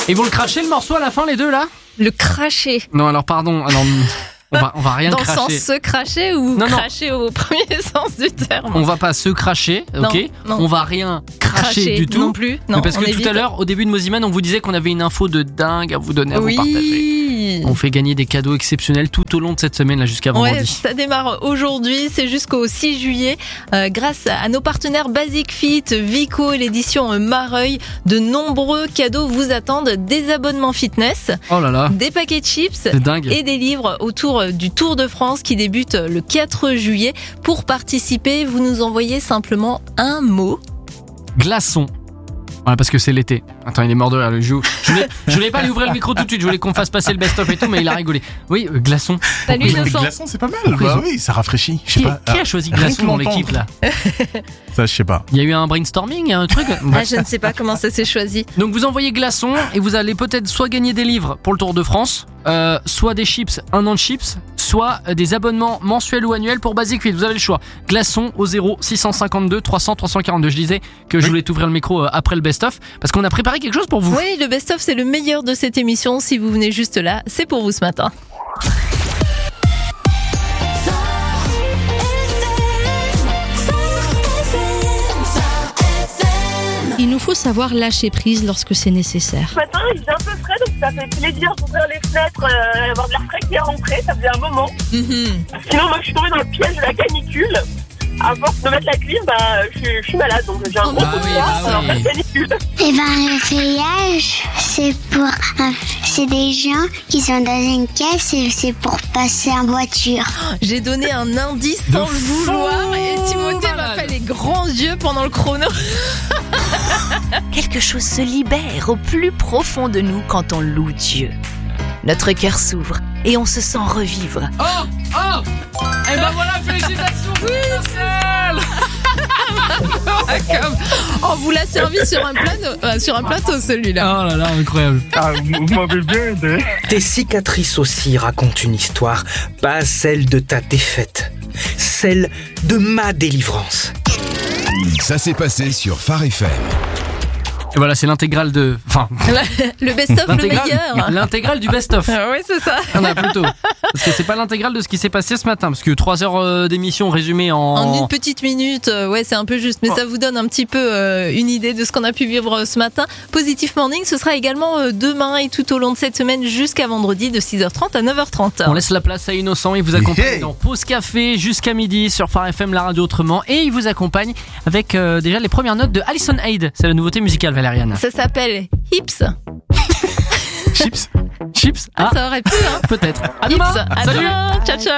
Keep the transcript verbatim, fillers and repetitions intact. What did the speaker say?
Ils vont le cracher le morceau à la fin, les deux là? Le cracher. Non, alors pardon, alors on va, on va rien Dans cracher. le sens se cracher ou non, cracher non. Au premier sens du terme? On va pas se cracher, ok? Non, non. On va rien cracher, cracher du tout. Non plus. Non, parce que évite. tout à l'heure, au début de Moziman, on vous disait qu'on avait une info de dingue à vous donner, à oui. vous partager. On fait gagner des cadeaux exceptionnels tout au long de cette semaine là jusqu'à vendredi. Ouais, ça démarre aujourd'hui, c'est jusqu'au six juillet. Euh, grâce à nos partenaires Basic Fit, Vico et l'édition Mareuil, de nombreux cadeaux vous attendent. Des abonnements fitness, oh là là, des paquets de chips c'est dingue. et des livres autour du Tour de France qui débute le quatre juillet. Pour participer, vous nous envoyez simplement un mot. Glaçon. Ouais, parce que c'est l'été. Attends, il est mort de rire, le joue. Je voulais, je voulais pas lui ouvrir le micro tout de suite, je voulais qu'on fasse passer le best-of et tout, mais il a rigolé. Oui, euh, glaçon. Salut Oui, Vincent. glaçon, c'est pas mal. Bah oui, ça rafraîchit. Je sais Qui, pas. qui a Ah, choisi rien glaçon que dans l'entendre. l'équipe là? Ça, je sais pas. Il y a eu un brainstorming, il y a un truc. Ah, je ne sais pas comment ça s'est choisi. Donc vous envoyez glaçon et vous allez peut-être soit gagner des livres pour le Tour de France, euh, soit des chips, un an de chips, soit des abonnements mensuels ou annuels pour Basic Fit. Vous avez le choix. Glaçon au zéro six cent cinquante-deux trois cents trois cent quarante-deux. Je disais que je voulais t'ouvrir le micro euh, après le best-of parce qu'on a préparé quelque chose pour vous. Oui, le best-of, c'est le meilleur de cette émission. Si vous venez juste là, c'est pour vous ce matin. Il nous faut savoir lâcher prise lorsque c'est nécessaire. Ce matin, il faisait un peu frais, donc ça fait plaisir d'ouvrir les fenêtres, euh, avoir de l'air frais qui est rentré, ça faisait un moment. Mm-hmm. Sinon, moi, je suis tombée dans le piège de la canicule. À force de mettre la clim, bah, je, suis- je suis malade, donc j'ai un gros bah coup de oui, froid, bah alors oui. pas de canicule. Eh ben, le feuillage, c'est pour, euh, c'est des gens qui sont dans une caisse et c'est pour passer en voiture. J'ai donné un indice sans De le vouloir et fou Timothée m'a malade. fait les grands yeux pendant le chrono. Quelque chose se libère au plus profond de nous quand on loue Dieu. Notre cœur s'ouvre et on se sent revivre. Oh Oh Et ben voilà, félicitations Marcel. On vous l'a servi sur un plateau, euh, sur un plateau celui-là. Oh là là, incroyable. Ah, vous m'avez bien aidé. Tes cicatrices aussi racontent une histoire, pas celle de ta défaite, celle de ma délivrance. Ça s'est passé sur Phare F M. Et voilà, c'est l'intégrale de... Enfin, Le best-of, le l'intégrale, meilleur. l'intégrale du best-of. Ah oui, c'est ça. On a plutôt. Parce que c'est pas l'intégrale de ce qui s'est passé ce matin. Parce que trois heures euh, d'émission résumée en... En une petite minute, euh, ouais, c'est un peu juste, mais Oh. ça vous donne un petit peu euh, une idée de ce qu'on a pu vivre euh, ce matin. Positive Morning, ce sera également euh, demain et tout au long de cette semaine jusqu'à vendredi de six heures trente à neuf heures trente. On laisse la place à Innocent, il vous accompagne Hey. dans Pause Café jusqu'à midi sur Phare F M, la radio autrement, et il vous accompagne avec euh, déjà les premières notes de Alison Hyde. C'est la nouveauté musicale, Valériane. Ça s'appelle Hips. Chips. Chips. Ah, Ah, ça aurait pu, hein. peut-être. À Hips. demain. À Salut. demain. Ciao, ciao.